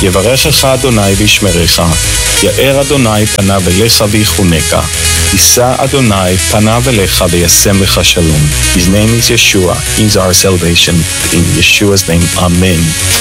יברכך אדוני וישמרך, יאר אדוני פניו אליך ויחונך, יישא אדוני פניו אליך וישם לך שלום. His name is Yeshua. He's our salvation. In Yeshua's name, Amen.